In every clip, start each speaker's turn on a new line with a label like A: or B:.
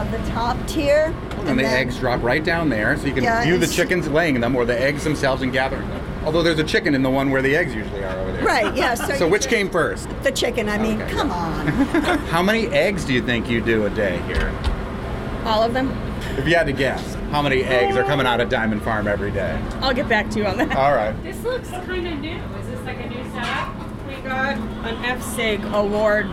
A: have the top tier.
B: And the eggs drop right down there, so you can view the chickens laying them or the eggs themselves and gathering them. Although there's a chicken in the one where the eggs usually are over there.
A: Right, yeah.
B: So which came first?
A: The chicken, I mean, come on.
B: How many eggs do you think you do a day here?
C: All of them?
B: If you had to guess, how many eggs are coming out of Diamond Farm every day?
C: I'll get back to you on that.
B: All right.
D: This looks kind of new. Is this like a new setup?
C: We got an FSIG award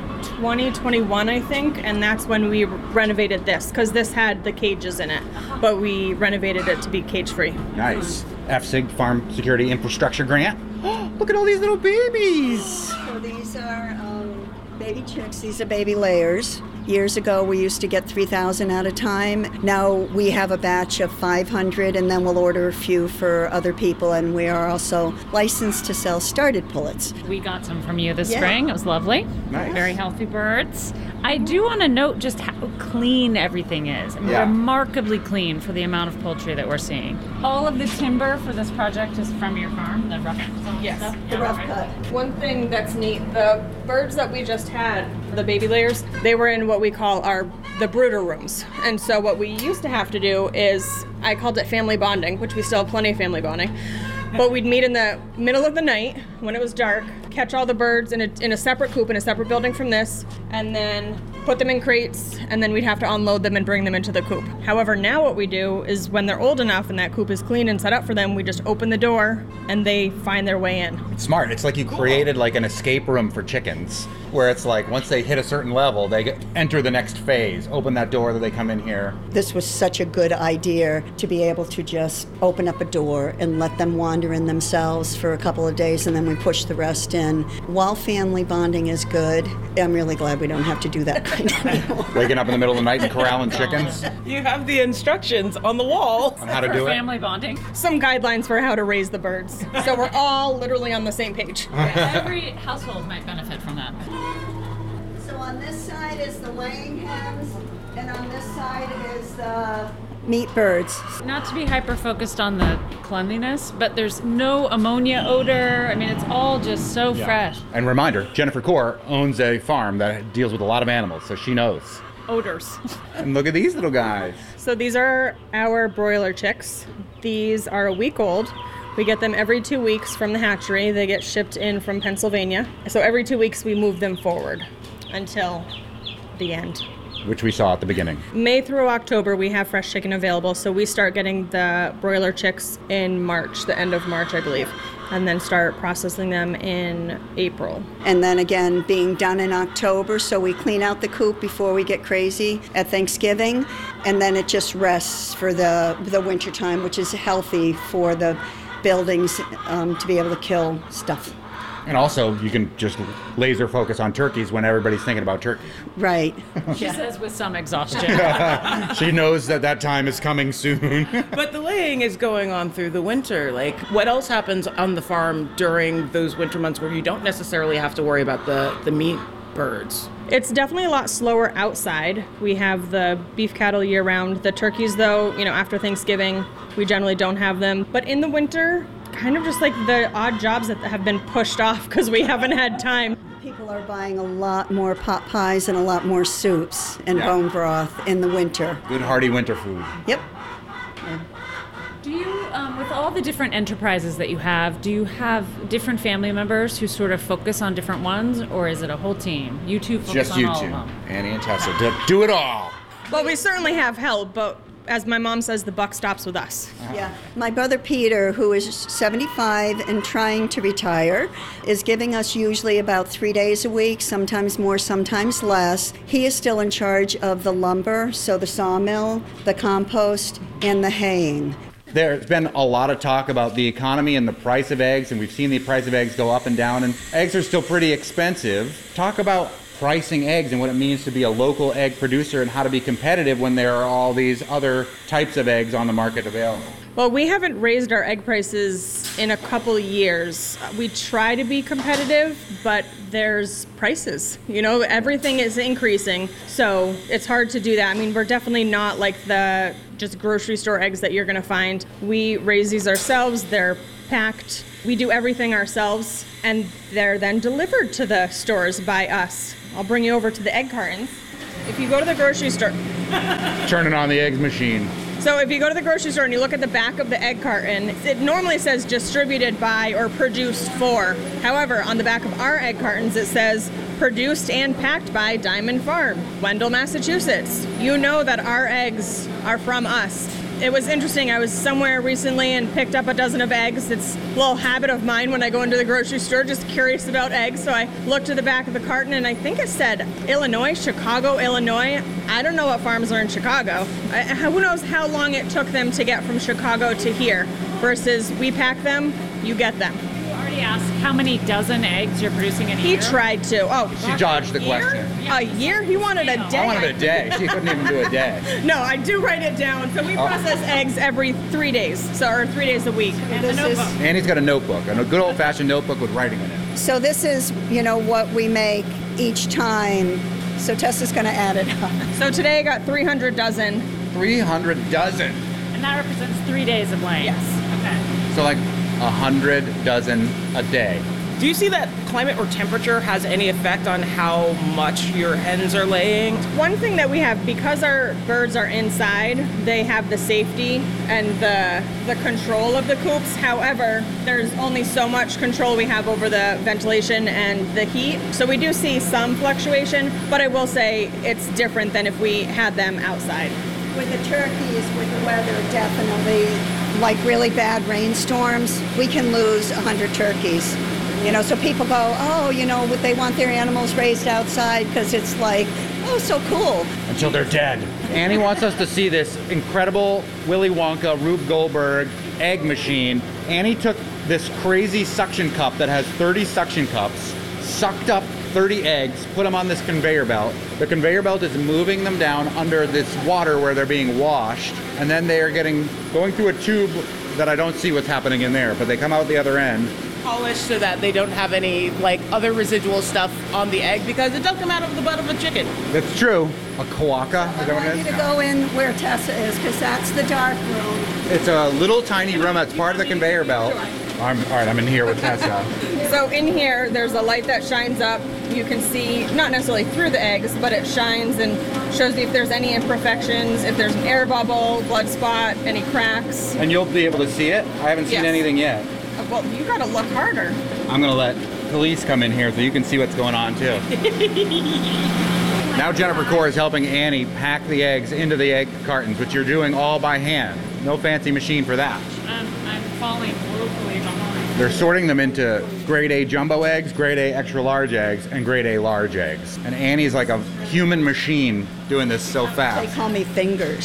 C: 2021, I think, and that's when we renovated this, because this had the cages in it, but we renovated it to be cage-free.
B: Nice. FSIG Farm Security Infrastructure Grant. Look at all these little babies.
A: So these are baby chicks. These are baby layers. Years ago, we used to get 3,000 at a time. Now we have a batch of 500, and then we'll order a few for other people, and we are also licensed to sell started pullets.
D: We got some from you this spring. It was lovely.
B: Nice.
D: Very healthy birds. I do want to note just how clean everything is. Remarkably clean for the amount of poultry that we're seeing. All of the timber for this project is from your farm, the rough stuff?
A: The rough cut.
C: One thing that's neat, the birds that we just had, the baby layers, they were in what we call the brooder rooms. And so what we used to have to do is, I called it family bonding, which we still have plenty of family bonding. But we'd meet in the middle of the night when it was dark, catch all the birds in a separate coop in a separate building from this, and then put them in crates, and then we'd have to unload them and bring them into the coop. However, now what we do is when they're old enough and that coop is clean and set up for them, we just open the door and they find their way in.
B: Smart. It's like you created like an escape room for chickens, where it's like once they hit a certain level, they enter the next phase. Open that door, that they come in here.
A: This was such a good idea to be able to just open up a door and let them wander in themselves for a couple of days, and then we push the rest in. While family bonding is good, I'm really glad we don't have to do that kind anymore.
B: Waking up in the middle of the night and corralling chickens.
E: You have the instructions on the wall.
B: On how to do it.
D: Family bonding.
C: Some guidelines for how to raise the birds. So we're all literally on the same page.
D: Every household might benefit from that.
A: So on this side is the laying hens, and on this side is the meat birds.
D: Not to be hyper-focused on the cleanliness, but there's no ammonia odor. I mean, it's all just so fresh.
B: And reminder, Jennifer Core owns a farm that deals with a lot of animals, so she knows.
C: Odors.
B: And look at these little guys.
C: So these are our broiler chicks. These are a week old. We get them every 2 weeks from the hatchery. They get shipped in from Pennsylvania. So every 2 weeks we move them forward until the end.
B: Which we saw at the beginning.
C: May through October we have fresh chicken available, so we start getting the broiler chicks in March, the end of March I believe, and then start processing them in April.
A: And then again, being done in October, so we clean out the coop before we get crazy at Thanksgiving, and then it just rests for the winter time, which is healthy for the buildings to be able to kill stuff.
B: And also, you can just laser focus on turkeys when everybody's thinking about turkey.
A: Right.
D: She says with some exhaustion.
B: She knows that time is coming soon.
E: But the laying is going on through the winter. Like, what else happens on the farm during those winter months where you don't necessarily have to worry about the meat birds?
C: It's definitely a lot slower outside. We have the beef cattle year round. The turkeys, though, after Thanksgiving, we generally don't have them. But in the winter, kind of just like the odd jobs that have been pushed off because we haven't had time.
A: People are buying a lot more pot pies and a lot more soups and bone broth in the winter.
B: Good hearty winter food.
A: Yep.
D: Do you, with all the different enterprises that you have, do you have different family members who sort of focus on different ones, or is it a whole team? You two focus
B: Just
D: on
B: you
D: all
B: two,
D: of them?
B: Annie and Tessa. Do it all.
C: Well, we certainly have help, but as my mom says, the buck stops with us.
A: Yeah. My brother Peter, who is 75 and trying to retire, is giving us usually about 3 days a week, sometimes more, sometimes less. He is still in charge of the lumber, so the sawmill, the compost, and the haying.
B: There's been a lot of talk about the economy and the price of eggs, and we've seen the price of eggs go up and down, and eggs are still pretty expensive. Talk about pricing eggs and what it means to be a local egg producer and how to be competitive when there are all these other types of eggs on the market available.
C: Well, we haven't raised our egg prices in a couple of years. We try to be competitive, but there's prices. Everything is increasing, so it's hard to do that. I mean, we're definitely not like the just grocery store eggs that you're going to find. We raise these ourselves. They're packed. We do everything ourselves, and they're then delivered to the stores by us. I'll bring you over to the egg cartons. If you go to the grocery store,
B: Turning on the eggs machine.
C: so if you go to the grocery store and you look at the back of the egg carton, it normally says distributed by or produced for. However, on the back of our egg cartons, it says produced and packed by Diamond Farm, Wendell, Massachusetts. You know that our eggs are from us. It was interesting. I was somewhere recently and picked up a dozen of eggs. It's a little habit of mine when I go into the grocery store, just curious about eggs. So I looked at the back of the carton and I think it said Illinois, Chicago, Illinois. I don't know what farms are in Chicago. Who knows how long it took them to get from Chicago to here versus we pack them, you get them.
D: You already asked how many dozen eggs you're producing in a
C: He
D: year?
C: tried to. Oh,
B: She dodged the question.
C: a year? He wanted a day.
B: I wanted a day. She couldn't even do a day.
C: No, I do write it down. So we process eggs every 3 days, or 3 days a week.
D: And the
A: This is-
D: notebook.
B: Annie's got a notebook, a good old-fashioned notebook with writing in it.
A: So this is, what we make each time. So Tessa's going to add it up.
C: So today I got 300 dozen.
B: 300 dozen.
D: And that represents 3 days of laying.
C: Yes.
D: Okay.
B: So like 100 dozen a day.
E: Do you see that climate or temperature has any effect on how much your hens are laying?
C: One thing that we have, because our birds are inside, they have the safety and the control of the coops. However, there's only so much control we have over the ventilation and the heat. So we do see some fluctuation, but I will say it's different than if we had them outside.
A: With the turkeys, with the weather, definitely, like really bad rainstorms, we can lose 100 turkeys. So people go, they want their animals raised outside because it's like, oh, so cool.
B: Until they're dead. Annie wants us to see this incredible Willy Wonka, Rube Goldberg egg machine. Annie took this crazy suction cup that has 30 suction cups, sucked up 30 eggs, put them on this conveyor belt. The conveyor belt is moving them down under this water where they're being washed, and then they are going through a tube that I don't see what's happening in there, but they come out the other end.
E: Polished so that they don't have any other residual stuff on the egg because it does come out of the butt of a chicken.
B: That's true. A cloaca, is that
A: I
B: what
A: want
B: it
A: you to
B: is?
A: go in where Tessa is because that's the dark room.
B: It's a little tiny room that's part of the conveyor belt. All right, I'm in here with Tessa.
C: So in here, there's a light that shines up. You can see, not necessarily through the eggs, but it shines and shows you if there's any imperfections, if there's an air bubble, blood spot, any cracks.
B: And you'll be able to see it? I haven't seen
C: Yes.
B: anything yet.
C: Well, you gotta look harder.
B: I'm gonna let police come in here so you can see what's going on too. Now Jennifer Core is helping Annie pack the eggs into the egg cartons, which you're doing all by hand. No fancy machine for that.
D: I'm falling woefully behind.
B: They're sorting them into grade A jumbo eggs, grade A extra large eggs, and grade A large eggs. And Annie's like a human machine doing this so
A: They
B: fast.
A: call me fingers.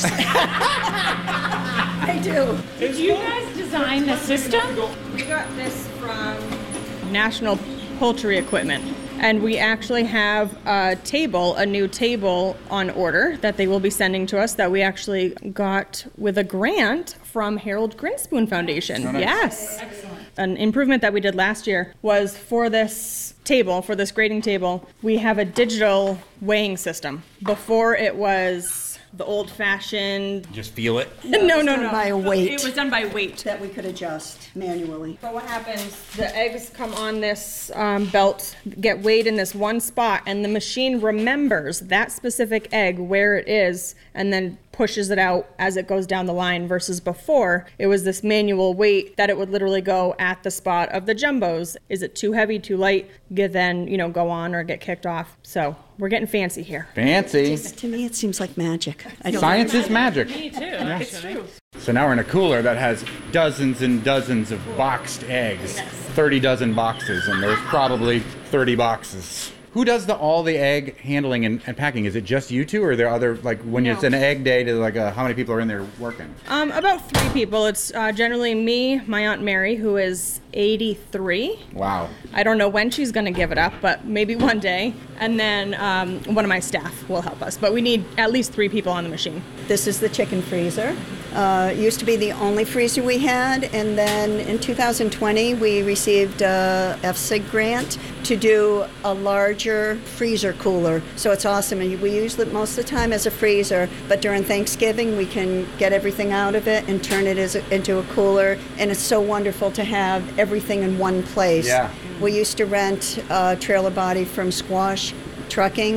A: They do.
D: Did you guys design the system?
C: We got this from National Poultry Equipment. And we actually have a new table on order that they will be sending to us that we actually got with a grant from Harold Grinspoon Foundation.
B: Oh, nice.
C: Yes. Excellent. An improvement that we did last year was for this table, for this grading table, we have a digital weighing system. Before it was the old-fashioned.
B: Just feel it.
C: No.
A: By a weight.
C: It was done by weight.
A: That we could adjust manually.
C: So what happens, the eggs come on this belt, get weighed in this one spot, and the machine remembers that specific egg, where it is, and then pushes it out as it goes down the line versus before it was this manual weight that it would literally go at the spot of the jumbos. Is it too heavy, too light? Then, go on or get kicked off. So we're getting fancy here.
B: Fancy.
A: To me, it seems like magic. I don't
B: Science is magic.
D: Me too. It's true.
B: So now we're in a cooler that has dozens and dozens of boxed eggs. 30 dozen boxes, and there's probably 30 boxes. Who does all the egg handling and packing? Is it just you two, or are there other, when it's an egg day, to how many people are in there working?
C: About 3 people. It's generally me, my Aunt Mary, who is 83.
B: Wow.
C: I don't know when she's going to give it up, but maybe one day. And then one of my staff will help us. But we need at least 3 people on the machine.
A: This is the chicken freezer. It used to be the only freezer we had, and then in 2020 we received a FSIG grant to do a larger freezer cooler. So it's awesome, and we use it most of the time as a freezer, but during Thanksgiving we can get everything out of it and turn it into a cooler, and it's so wonderful to have everything in one place.
B: Yeah.
A: We used to rent a trailer body from Squash Trucking,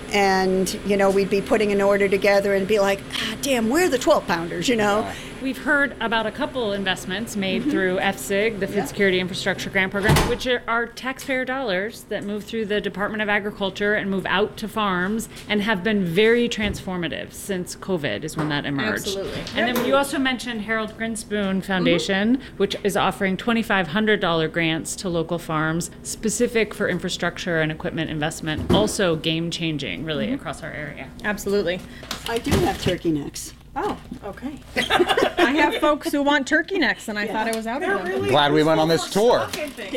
A: And, we'd be putting an order together and be like, damn, where are the 12-pounders,
B: Yeah.
D: We've heard about a couple investments made through FSIG, the Food Security Infrastructure Grant Program, which are taxpayer dollars that move through the Department of Agriculture and move out to farms and have been very transformative since COVID is when that emerged.
C: Absolutely.
D: And then you also mentioned Harold Grinspoon Foundation, which is offering $2,500 grants to local farms specific for infrastructure and equipment investment, also game-changing really across our area.
C: Absolutely.
A: I do have turkey necks.
C: Oh, okay. I have folks who want turkey necks, and I thought I was out of them.
B: Glad we went on this tour.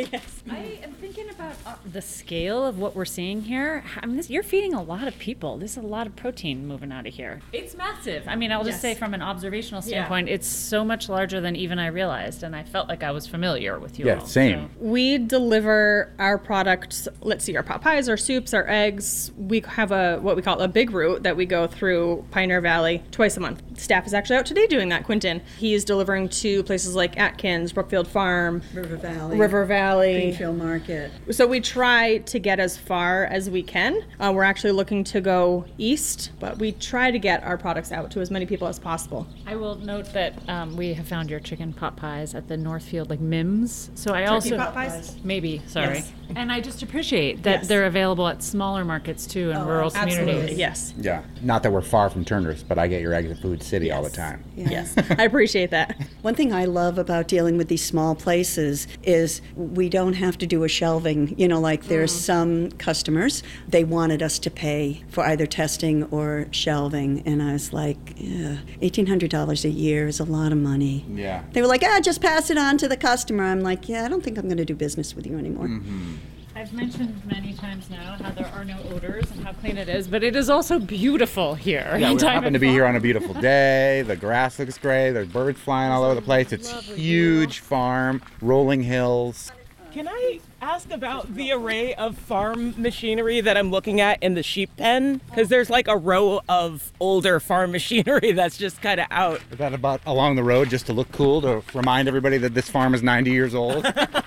D: I am thinking about the scale of what we're seeing here. I mean, you're feeding a lot of people. There's a lot of protein moving out of here. It's massive. I mean, I'll just say from an observational standpoint, it's so much larger than even I realized, and I felt like I was familiar with you all.
B: Yeah, same.
D: So.
C: We deliver our products, let's see, our pot pies, our soups, our eggs. We have what we call a big route that we go through Pioneer Valley twice a month. Staff is actually out today doing that, Quentin. He's delivering to places like Atkins, Brookfield Farm,
A: River Valley. Greenfield Market.
C: So we try to get as far as we can. We're actually looking to go east, but we try to get our products out to as many people as possible.
D: I will note that we have found your chicken pot pies at the Northfield, like Mims. So I also
C: pot pies?
D: Maybe, sorry.
C: Yes.
D: And I just appreciate that they're available at smaller markets too in rural communities.
C: Absolutely, yes.
B: Yeah. Not that we're far from Turner's, but I get your eggs at Food City all the time.
C: Yes, I appreciate that.
A: One thing I love about dealing with these small places is we don't have to do a shelving. Like there's some customers, they wanted us to pay for either testing or shelving. And I was like, $1,800 a year is a lot of money.
B: Yeah.
A: They were like, just pass it on to the customer. I'm like, I don't think I'm going to do business with you anymore.
B: Mm-hmm.
D: I've mentioned many times now how there are no odors and how clean it is, but it is also beautiful here.
B: Yeah, we happen to be here on a beautiful day. The grass looks great. There's birds flying all over the place. It's a huge farm, rolling hills.
E: Can I ask about the array of farm machinery that I'm looking at in the sheep pen? Because there's like a row of older farm machinery that's just kind of out.
B: Is that about along the road just to look cool, to remind everybody that this farm is 90 years old?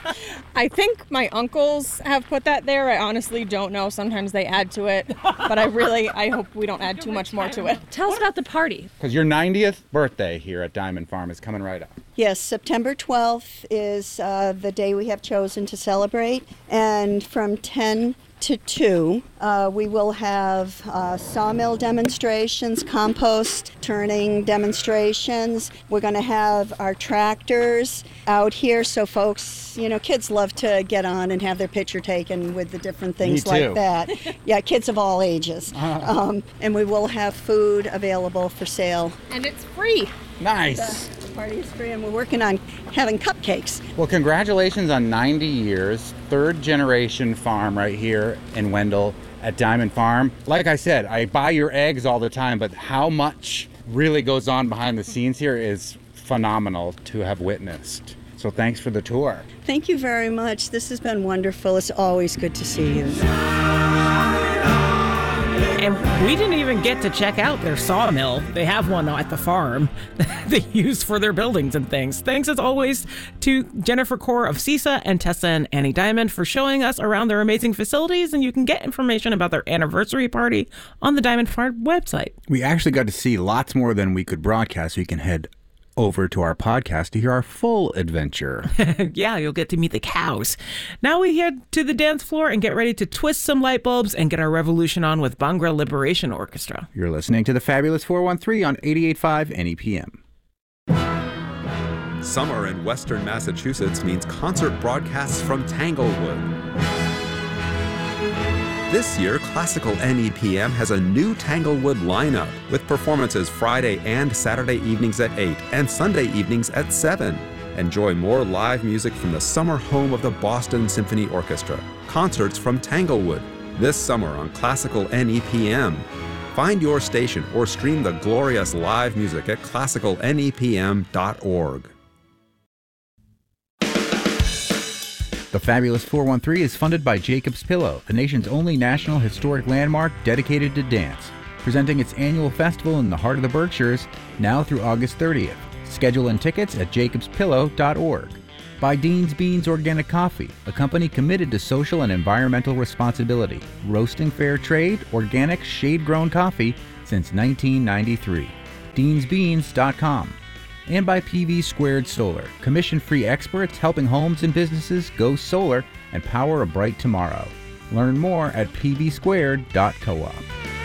C: I think my uncles have put that there. I honestly don't know. Sometimes they add to it, but I hope we don't add too much more to it.
D: Tell us about the party.
B: Because your 90th birthday here at Diamond Farm is coming right up.
A: Yes, September 12th is the day we have chosen to celebrate. And from 10 to 2, we will have sawmill demonstrations, compost turning demonstrations. We're going to have our tractors out here so folks, kids love to get on and have their picture taken with the different things like that. Yeah, kids of all ages. And we will have food available for sale.
C: And it's free.
B: Nice.
A: The party is free, and we're working on having cupcakes.
B: Well, congratulations on 90 years, third generation farm right here in Wendell at Diamond Farm. Like I said, I buy your eggs all the time, but how much really goes on behind the scenes here is phenomenal to have witnessed. So thanks for the tour.
A: Thank you very much. This has been wonderful. It's always good to see you.
E: And we didn't even get to check out their sawmill. They have one at the farm they use for their buildings and things. Thanks as always to Jennifer Core of CISA and Tessa and Annie Diamond for showing us around their amazing facilities. And you can get information about their anniversary party on the Diamond Farm website.
F: We actually got to see lots more than we could broadcast, so you can head over to our podcast to hear our full adventure.
E: Yeah, you'll get to meet the cows. Now we head to the dance floor and get ready to twist some light bulbs and get our revolution on with Bhangra Liberation Orchestra.
F: You're listening to the Fabulous 413 on 88.5 NEPM.
G: Summer in Western Massachusetts means concert broadcasts from Tanglewood. This year, Classical NEPM has a new Tanglewood lineup with performances Friday and Saturday evenings at 8 and Sunday evenings at 7. Enjoy more live music from the summer home of the Boston Symphony Orchestra. Concerts from Tanglewood this summer on Classical NEPM. Find your station or stream the glorious live music at classicalnepm.org.
F: The Fabulous 413 is funded by Jacob's Pillow, the nation's only national historic landmark dedicated to dance, presenting its annual festival in the heart of the Berkshires now through August 30th. Schedule and tickets at jacobspillow.org. by Dean's Beans Organic Coffee, a company committed to social and environmental responsibility, roasting fair trade, organic, shade-grown coffee since 1993. DeansBeans.com. And by PV Squared Solar, commission-free experts helping homes and businesses go solar and power a bright tomorrow. Learn more at pvsquared.coop.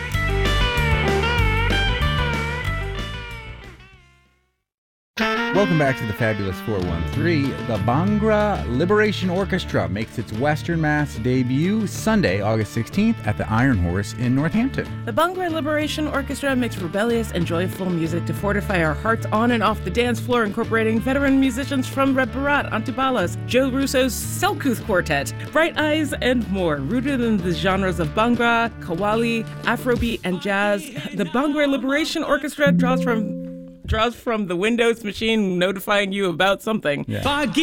F: Welcome back to the Fabulous 413. The Bhangra Liberation Orchestra makes its Western Mass debut Sunday, August 16th at the Iron Horse in Northampton.
E: The Bhangra Liberation Orchestra makes rebellious and joyful music to fortify our hearts on and off the dance floor, incorporating veteran musicians from Red Bharat, Antibalas, Joe Russo's Selkuth Quartet, Bright Eyes, and more. Rooted in the genres of Bhangra, Qawwali, Afrobeat, and jazz, the Bhangra Liberation Orchestra draws from the Windows machine notifying you about something.
F: Yeah.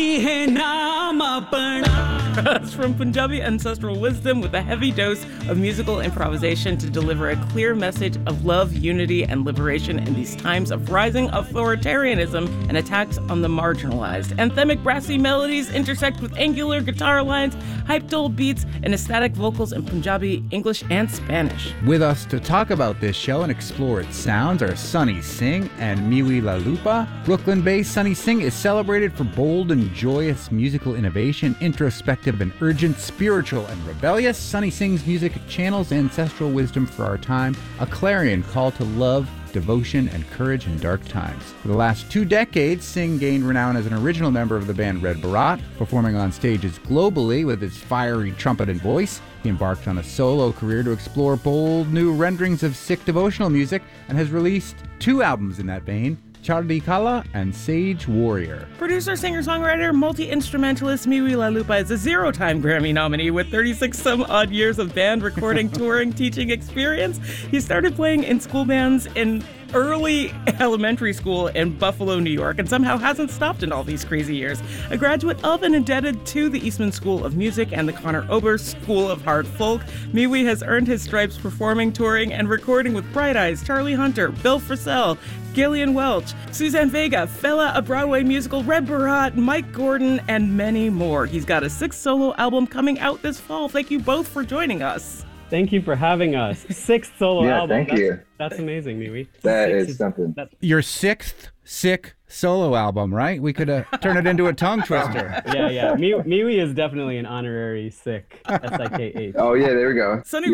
E: Draws from Punjabi ancestral wisdom with a heavy dose of musical improvisation to deliver a clear message of love, unity, and liberation in these times of rising authoritarianism and attacks on the marginalized. Anthemic brassy melodies intersect with angular guitar lines, hype-dull beats, and ecstatic vocals in Punjabi, English, and Spanish.
F: With us to talk about this show and explore its sounds are Sunny Singh and Miwi Lalupa. Brooklyn-based Sunny Singh is celebrated for bold and joyous musical innovation, introspective and urgent, spiritual and rebellious. Sunny Singh's music channels ancestral wisdom for our time, a clarion call to love, devotion, and courage in dark times. For the last 2 decades, Singh gained renown as an original member of the band Red Bharat, performing on stages globally with his fiery trumpet and voice. He embarked on a solo career to explore bold new renderings of Sikh devotional music and has released 2 albums in that vein, Chardi Kala and Sage Warrior.
E: Producer, singer-songwriter, multi-instrumentalist Miwi Lalupa is a 0-time Grammy nominee with 36-some-odd years of band recording, touring, teaching experience. He started playing in school bands in early elementary school in Buffalo, New York, and somehow hasn't stopped in all these crazy years. A graduate of and indebted to the Eastman School of Music and the Conor Oberst School of Hard Folk, Miwi has earned his stripes performing, touring, and recording with Bright Eyes, Charlie Hunter, Bill Frisell, Gillian Welch, Suzanne Vega, Fela, a Broadway musical, Red Bharat, Mike Gordon, and many more. He's got a 6th solo album coming out this fall. Thank you both for joining us.
H: Thank you for having us. 6th solo album.
I: Thank you.
H: That's amazing, Miwi.
I: That is something.
F: Your 6th sick solo album, right? We could turn it into a tongue twister.
H: Yeah. Miwi is definitely an honorary Sikh. S-I-K-H.
I: Oh, yeah, there we go.
E: Sunny,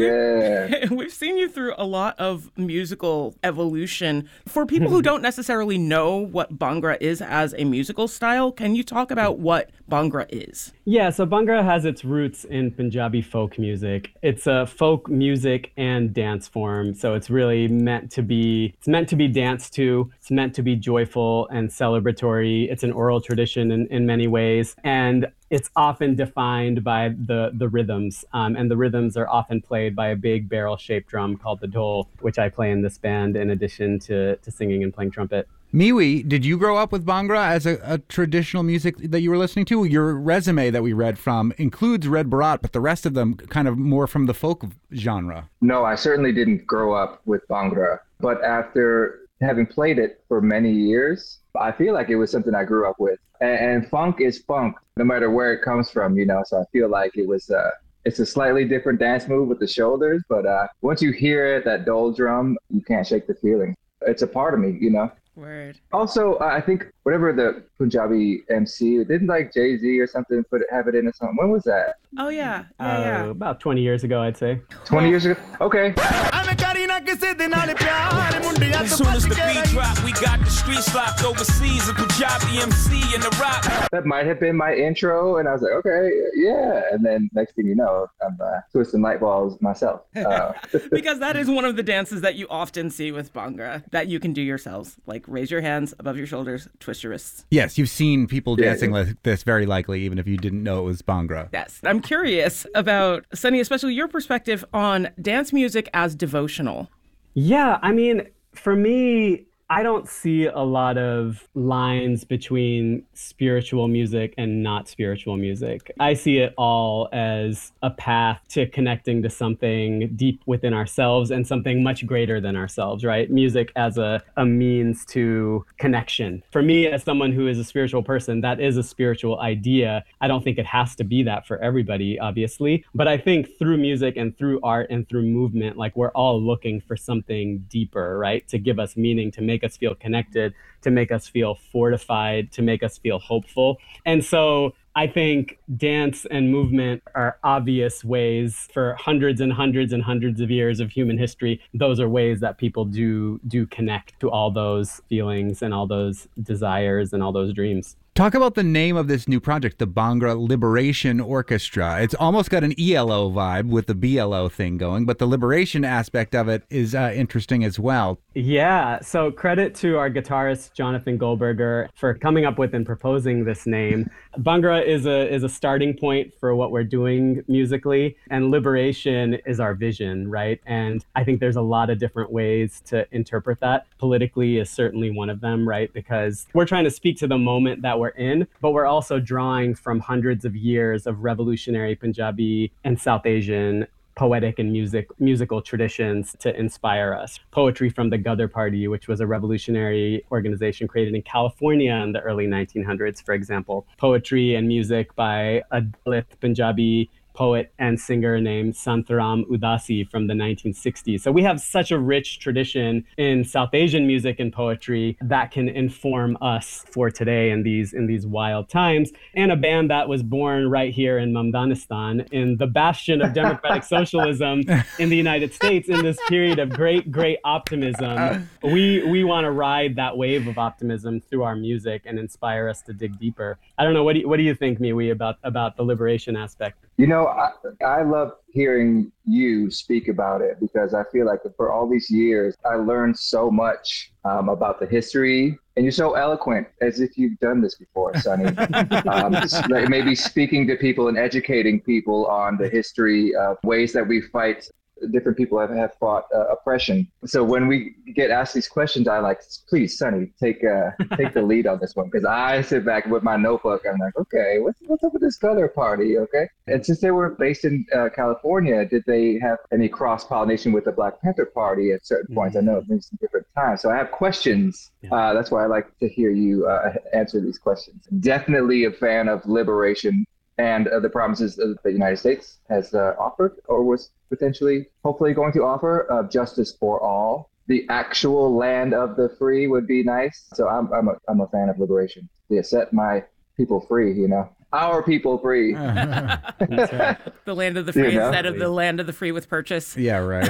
E: we've seen you through a lot of musical evolution. For people who don't necessarily know what Bhangra is as a musical style, can you talk about what Bhangra is?
H: Yeah, so Bhangra has its roots in Punjabi folk music. It's a folk music and dance form, so it's really meant to be danced to. It's meant to be joyful and celebratory. It's an oral tradition in many ways, and it's often defined by the rhythms, and the rhythms are often played by a big barrel-shaped drum called the dhol, which I play in this band in addition to singing and playing trumpet.
F: Miwi, did you grow up with Bhangra as a traditional music that you were listening to? Your resume that we read from includes Red Bharat, but the rest of them kind of more from the folk genre.
I: No, I certainly didn't grow up with Bhangra, but after having played it for many years, I feel like it was something I grew up with. And funk is funk, no matter where it comes from, so I feel like it's a slightly different dance move with the shoulders, but once you hear it, that dhol drum, you can't shake the feeling. It's a part of me,
E: Word.
I: Also, I think whatever the Punjabi MC, didn't like Jay-Z or something have it in or something? When was that?
E: Oh, yeah.
H: About 20 years ago, I'd say.
I: 20 years ago? Okay.
J: As soon as the beat drop, we got the streets locked overseas, a Punjabi MC in the rock.
I: That might have been my intro, and I was like, okay, yeah. And then next thing you know, I'm twisting light bulbs myself.
E: Because that is one of the dances that you often see with Bhangra that you can do yourselves. Like raise your hands above your shoulders, twist your wrists.
F: Yes, you've seen people dancing like this very likely, even if you didn't know it was Bhangra.
E: Yes. I'm curious about, Sunny, especially your perspective on dance music as devotional.
H: Yeah, I mean, for me, I don't see a lot of lines between spiritual music and not spiritual music. I see it all as a path to connecting to something deep within ourselves and something much greater than ourselves, right? Music as a means to connection. For me, as someone who is a spiritual person, that is a spiritual idea. I don't think it has to be that for everybody, obviously. But I think through music and through art and through movement, like we're all looking for something deeper, right? To give us meaning, to make us feel connected, to make us feel fortified, to make us feel hopeful. And so I think dance and movement are obvious ways for hundreds and hundreds and hundreds of years of human history. Those are ways that people do connect to all those feelings and all those desires and all those dreams.
F: Talk about the name of this new project, the Bhangra Liberation Orchestra. It's almost got an ELO vibe with the BLO thing going, but the liberation aspect of it is interesting as well.
H: Yeah, so credit to our guitarist, Jonathan Goldberger, for coming up with and proposing this name. Bhangra is a starting point for what we're doing musically, and liberation is our vision, right? And I think there's a lot of different ways to interpret that. Politically is certainly one of them, right? Because we're trying to speak to the moment that we're in, but we're also drawing from hundreds of years of revolutionary Punjabi and South Asian poetic and musical traditions to inspire us. Poetry from the Ghadar Party, which was a revolutionary organization created in California in the early 1900s, for example. Poetry and music by a Dalit Punjabi poet and singer named Santaram Udasi from the 1960s. So we have such a rich tradition in South Asian music and poetry that can inform us for today in these wild times. And a band that was born right here in Mamdanistan, in the bastion of democratic socialism in the United States, in this period of great optimism. We want to ride that wave of optimism through our music and inspire us to dig deeper. I don't know, what do you think, Miwi, about the liberation aspect?
I: You know, I love hearing you speak about it, because I feel like for all these years, I learned so much about the history. And you're so eloquent, as if you've done this before, Sonny. Just like maybe speaking to people and educating people on the history of ways that we fight. Different people have fought oppression. So when we get asked these questions, I like, please, Sonny, take the lead on this one, because I sit back with my notebook. I'm like, okay, what's up with this Ghadar Party? Okay, and since they were based in California, did they have any cross pollination with the Black Panther Party at certain points? I know it means some different times. So I have questions. That's why I like to hear you answer these questions. Definitely a fan of liberation and the promises that the United States has offered, or was potentially, hopefully going to offer, of justice for all. The actual land of the free would be nice. So I'm a fan of liberation. Yeah, set my people free, you know. Our people free.
E: That's right. The land of the free instead of the land of the free with purchase.
F: Yeah, right.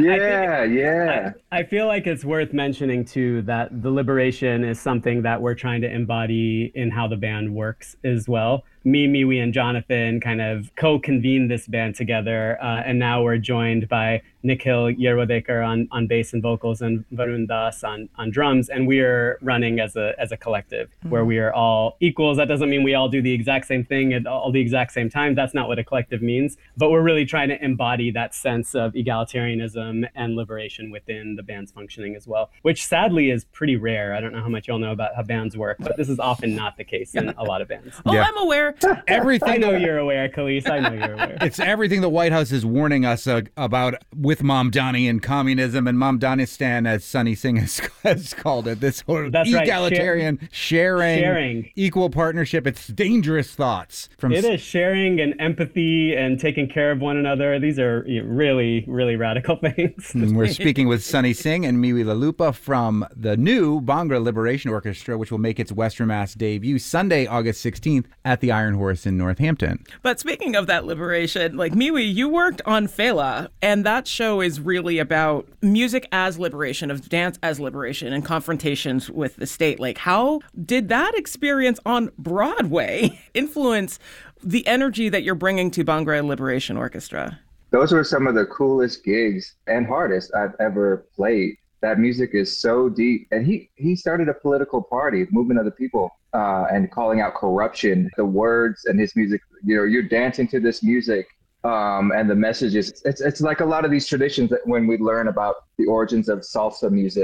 H: I feel like it's worth mentioning, too, that the liberation is something that we're trying to embody in how the band works as well. Me, Miwi, and Jonathan kind of co-convened this band together, and now we're joined by Nikhil Yerwadekar on bass and vocals, and Varun Das on drums, and we are running as a collective where we are all equals. That doesn't mean we all do the exact same thing at all the exact same time. That's not what a collective means, but we're really trying to embody that sense of egalitarianism and liberation within the band's functioning as well, which sadly is pretty rare. I don't know how much y'all know about how bands work, but this is often not the case in a lot of bands.
E: Oh, yeah. I'm aware.
F: Everything.
H: I know you're aware, Khalees. I know you're aware.
F: It's everything the White House is warning us about with Mamdani and communism and Mamdanistan, as Sonny Singh has called it. This whole egalitarian sharing, equal partnership. It's dangerous thoughts.
H: It is sharing and empathy and taking care of one another. These are really, really radical things.
F: And we're speaking with Sonny Singh and Miwi Lalupa from the new Bhangra Liberation Orchestra, which will make its Western Mass debut Sunday, August 16th at the Iron Horse in Northampton.
E: But speaking of that liberation, like Miwi, you worked on Fela, and that show is really about music as liberation, of dance as liberation, and confrontations with the state. Like, how did that experience on Broadway influence the energy that you're bringing to Bhangra Liberation Orchestra?
I: Those were some of the coolest gigs and hardest I've ever played. That music is so deep. And he started a political party, Movement of the People, and calling out corruption. The words and his music, you know, you're dancing to this music, and the messages. It's like a lot of these traditions that when we learn about the origins of salsa music,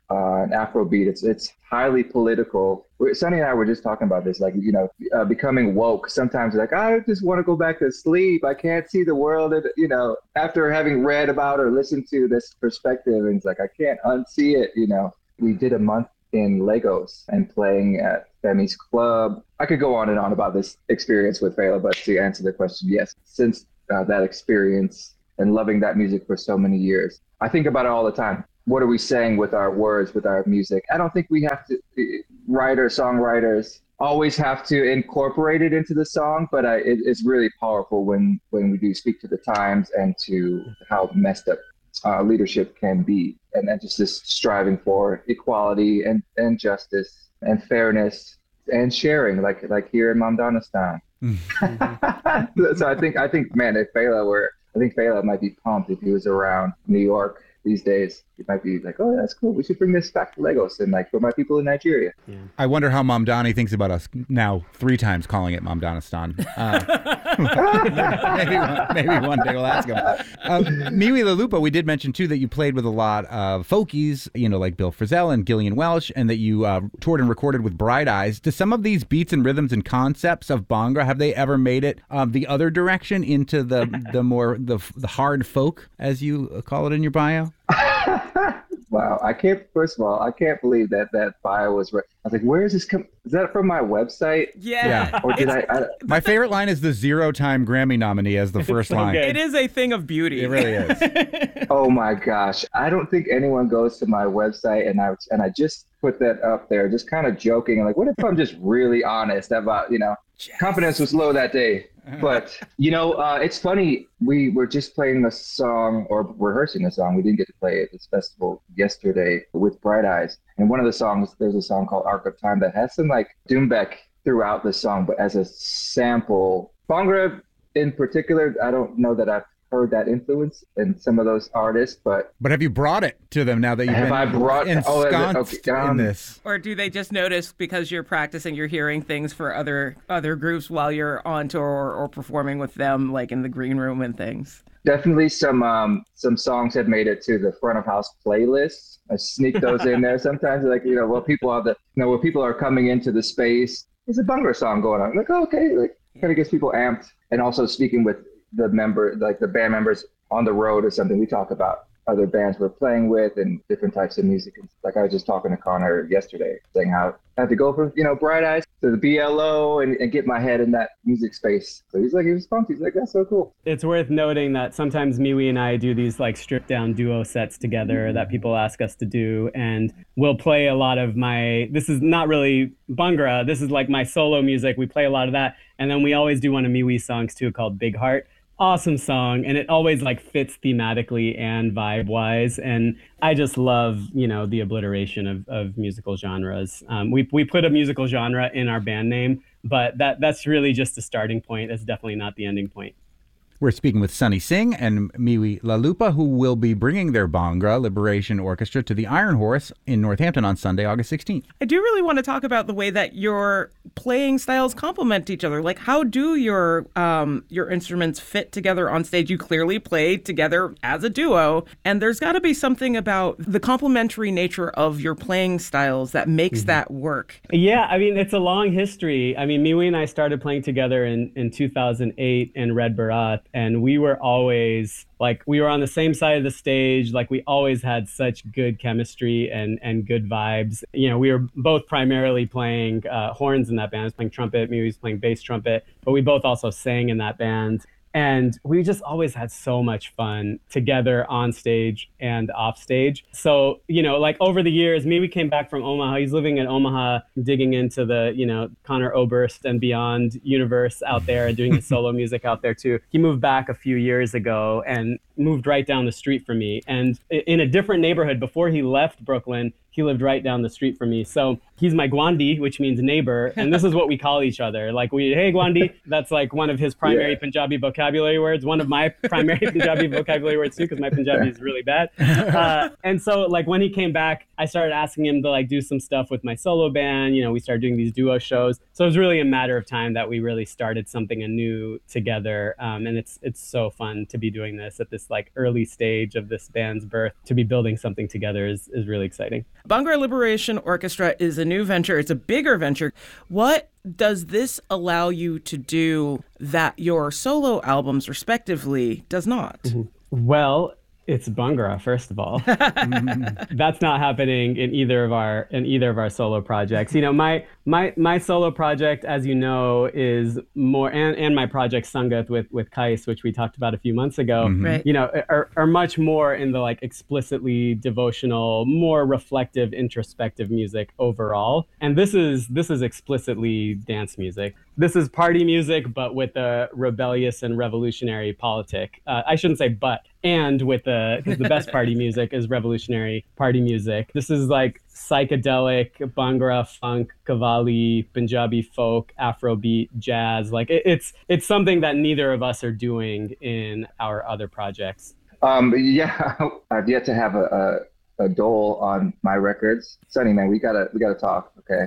I: and Afrobeat. It's highly political. Sonny and I were just talking about this, like, becoming woke. Sometimes like, I just want to go back to sleep. I can't see the world, after having read about or listened to this perspective. And it's like, I can't unsee it. We did a month in Lagos and playing at Femi's Club. I could go on and on about this experience with Fela, but to answer the question, yes, since that experience and loving that music for so many years, I think about it all the time. What are we saying with our words, with our music? I don't think we have to, songwriters always have to incorporate it into the song, but it's really powerful when we do speak to the times and to how messed up leadership can be. And then just this striving for equality and justice and fairness and sharing, like here in Mamdanistan. So I think, man, I think Fela might be pumped if he was around New York these days. It might be like, oh, that's cool. We should bring this back to Lagos and like for my people in Nigeria.
F: Yeah. I wonder how Mamdani thinks about us now 3 times calling it Mamdanistan. Maybe one day we'll ask him. Miwi LaLupa, we did mention too that you played with a lot of folkies, like Bill Frisell and Gillian Welch, and that you toured and recorded with Bright Eyes. Do some of these beats and rhythms and concepts of Bhangra, have they ever made it the other direction into the more the hard folk, as you call it in your bio?
I: Wow, first of all, I can't believe that bio was right. I was like, where is this is that from my website?
E: Yeah.
I: Or did I
F: My favorite line is the 0-time Grammy nominee as the first line.
E: It is a thing of beauty.
F: It really is.
I: Oh my gosh. I don't think anyone goes to my website and I just put that up there, just kind of joking. Like, what if I'm just really honest about, confidence was low that day. But, it's funny. We were just playing a song or rehearsing a song. We didn't get to play at this festival yesterday with Bright Eyes. And one of the songs, there's a song called Arc of Time that has some like Doombek throughout the song, but as a sample. Bhangra in particular, I don't know that I've heard that influence in some of those artists, but
F: have you brought it to them now that you've ensconced in this?
E: Or do they just notice because you're practicing, you're hearing things for other groups while you're on tour or performing with them, like in the green room and things?
I: Definitely some songs have made it to the front of house playlists. I sneak those in there sometimes, like while people are coming into the space. There's a Bhangra song going on. I'm like, oh, okay, like kind of gets people amped. And also speaking with the band members on the road or something, we talk about other bands we're playing with and different types of music. Like I was just talking to Connor yesterday, saying how I had to go from Bright Eyes to the BLO and get my head in that music space. So he was pumped. He's like, that's so cool.
H: It's worth noting that sometimes Miwi and I do these like stripped down duo sets together that people ask us to do, and we'll play a lot of this is not really Bhangra, this is like my solo music. We play a lot of that, and then we always do one of Miwi's songs too called Big Heart. Awesome song, and it always like fits thematically and vibe wise, and I just love the obliteration of musical genres. We put a musical genre in our band name, but that's really just a starting point. It's definitely not the ending point.
F: We're speaking with Sunny Singh and Miwi LaLupa, who will be bringing their Bhangra Liberation Orchestra to the Iron Horse in Northampton on Sunday, August 16th.
E: I do really want to talk about the way that your playing styles complement each other. Like, how do your instruments fit together on stage? You clearly play together as a duo, and there's got to be something about the complementary nature of your playing styles that makes that work.
H: Yeah, I mean, it's a long history. I mean, Miwi and I started playing together in 2008 in Red Barath. And we were always we were on the same side of the stage. Like we always had such good chemistry and good vibes. We were both primarily playing horns in that band. I was playing trumpet, Miwi was playing bass trumpet, but we both also sang in that band. And we just always had so much fun together on stage and off stage. So, over the years, Miwi came back from Omaha. He's living in Omaha, digging into the, Conor Oberst and beyond universe out there and doing his solo music out there too. He moved back a few years ago and moved right down the street from me. And in a different neighborhood before he left Brooklyn, he lived right down the street from me. So he's my Gwandi, which means neighbor. And this is what we call each other. Like hey, Gwandi, that's like one of his primary Punjabi vocabulary words. One of my primary Punjabi vocabulary words too, because my Punjabi is really bad. And so when he came back, I started asking him to do some stuff with my solo band. We started doing these duo shows. So it was really a matter of time that we really started something anew together. And it's so fun to be doing this at this early stage of this band's birth. To be building something together is really exciting.
E: Bhangra Liberation Orchestra is a new venture. It's a bigger venture. What does this allow you to do that your solo albums, respectively, does not?
H: Well, it's Bhangra, first of all. That's not happening in either of our solo projects. You know, my solo project, as you know, is more, and my project Sangat with Kais, which we talked about a few months ago,
E: Right.
H: you know, are much more in the like explicitly devotional, more reflective, introspective music overall. And this is explicitly dance music. This is party music, but with a rebellious and revolutionary politic. I shouldn't say but, and with because the best party music is revolutionary party music. This is like psychedelic, Bhangra, funk, Qawwali, Punjabi folk, Afrobeat, jazz. Like it's something that neither of us are doing in our other projects.
I: Yeah, I've yet to have a dole on my records. Sonny, man, we gotta talk, okay?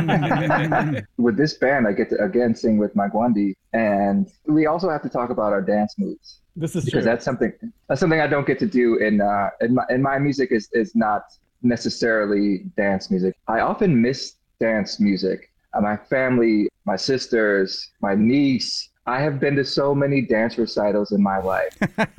I: With this band, I get to again sing with Mike Wandy, and we also have to talk about our dance moves.
H: This is
I: because
H: true.
I: that's something I don't get to do in my music is not necessarily dance music. I often miss dance music. My family, my sisters, my niece. I have been to so many dance recitals in my life.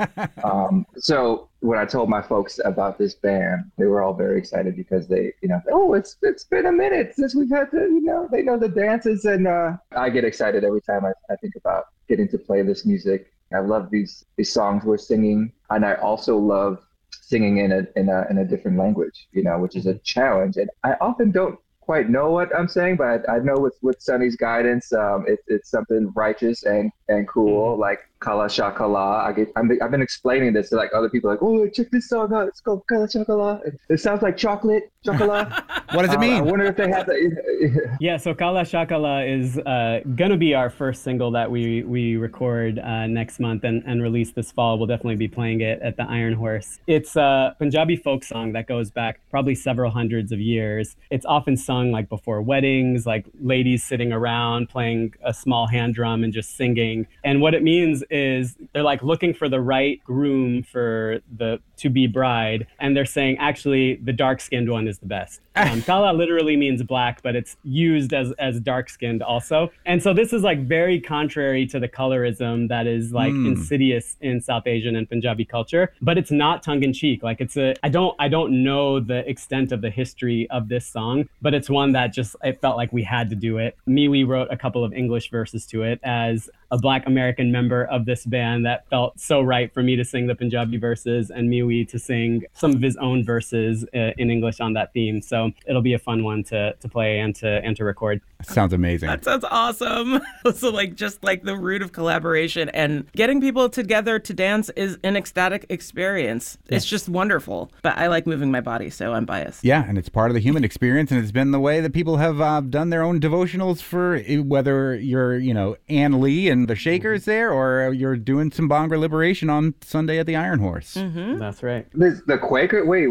I: So when I told my folks about this band, they were all very excited because they, you know, oh, it's been a minute since we've had to, you know, they know the dances, and I get excited every time I think about getting to play this music. I love these songs we're singing, and I also love singing in a different language, you know, which is a challenge. And I often don't quite know what I'm saying, but I know with Sonny's guidance, it's something righteous and cool, like Kala Shakala. I've been explaining this to like other people, like, oh, check this song out. It's called Kala Shakala. It sounds like chocolate. Chocolate.
F: What does it mean?
I: I wonder if they have the.
H: Yeah, so Kala Shakala is gonna be our first single that we record next month and release this fall. We'll definitely be playing it at the Iron Horse. It's a Punjabi folk song that goes back probably several hundreds of years. It's often sung like before weddings, like ladies sitting around playing a small hand drum and just singing. And what it means is they're like looking for the right groom for the to-be bride, and they're saying actually the dark-skinned one is the best. Kala literally means black, but it's used as dark-skinned also. And so this is like very contrary to the colorism that is like insidious in South Asian and Punjabi culture, but it's not tongue-in-cheek. Like I don't know the extent of the history of this song, but it's one that just, it felt like we had to do it. Miwi wrote a couple of English verses to it as a Black American member of this band. That felt so right for me to sing the Punjabi verses and Miwi to sing some of his own verses in English on that theme. So it'll be a fun one to play and to record.
F: Sounds amazing.
E: That sounds awesome. So like just like the root of collaboration and getting people together to dance is an ecstatic experience. Yeah. It's just wonderful. But I like moving my body, so I'm biased.
F: Yeah, and it's part of the human experience, and it's been the way that people have done their own devotionals for whether you're, you know, Ann Lee and the Shakers there, or you're doing some Bhangra Liberation on Sunday at the Iron Horse.
H: Mm-hmm. That's right.
I: The Quaker. Wait.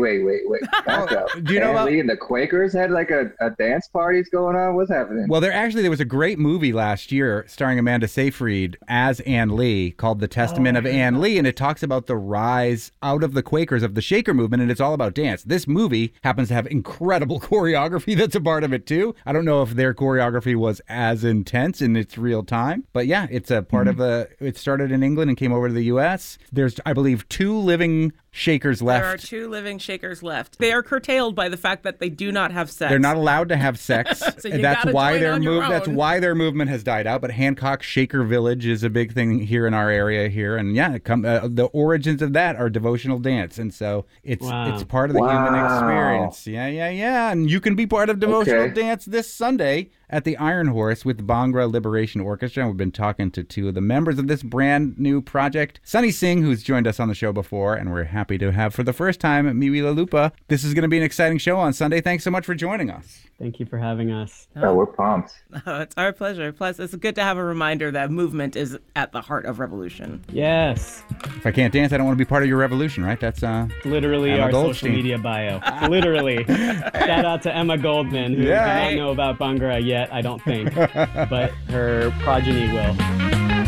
I: Back up.
F: Do you know about
I: Lee and the Quakers had like a dance parties going on? What's happening?
F: Well, there was a great movie last year starring Amanda Seyfried as Ann Lee called The Testament of Ann Lee, and it talks about the rise out of the Quakers of the Shaker movement, and it's all about dance. This movie happens to have incredible choreography that's a part of it too. I don't know if their choreography was as intense in its real time, but yeah, it's a part of it started in England and came over to the U.S. There's, I believe, 2 living Shakers left.
E: There are 2 living Shakers left. They are curtailed by the fact that they do not have sex.
F: They're not allowed to have sex.
E: So
F: that's why their movement has died out. But Hancock Shaker Village is a big thing here in our area here, and yeah, the origins of that are devotional dance, and so it's part of the human experience. Yeah, and you can be part of devotional dance this Sunday at the Iron Horse with the Bhangra Liberation Orchestra. And we've been talking to 2 of the members of this brand new project, Sunny Singh, who's joined us on the show before, and we're happy to have for the first time Miwi Lalupa. This is going to be an exciting show on Sunday. Thanks so much for joining us.
H: Thank you for having us.
I: Oh, we're pumped.
E: Oh, it's our pleasure. Plus, it's good to have a reminder that movement is at the heart of revolution.
H: Yes.
F: If I can't dance, I don't want to be part of your revolution, right? That's
H: literally
F: Emma
H: our
F: Goldstein.
H: social media bio. Literally. Shout out to Emma Goldman, who does not know about Bhangra yet, I don't think, but her progeny will.